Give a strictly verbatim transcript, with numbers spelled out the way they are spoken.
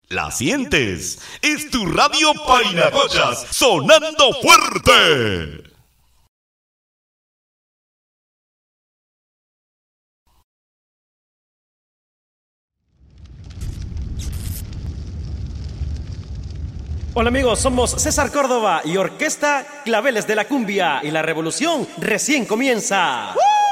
¿La sientes? Es tu radio Painacochas, sonando fuerte. Hola amigos, somos César Córdoba y Orquesta Claveles de la Cumbia y la revolución recién comienza. ¡Uh!